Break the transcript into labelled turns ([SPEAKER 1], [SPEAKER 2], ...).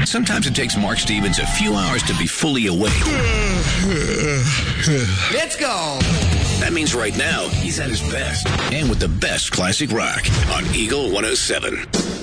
[SPEAKER 1] Sometimes it takes Mark Stevens a few hours to be fully awake.
[SPEAKER 2] Let's go.
[SPEAKER 1] That means right now, he's at his best. And with the best classic rock on Eagle 107.